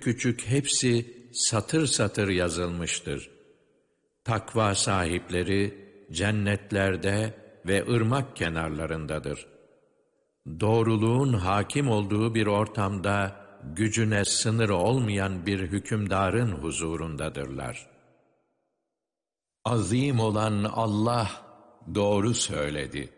küçük hepsi satır satır yazılmıştır. Takva sahipleri cennetlerde ve ırmak kenarlarındadır. Doğruluğun hakim olduğu bir ortamda gücüne sınır olmayan bir hükümdarın huzurundadırlar. Azim olan Allah doğru söyledi.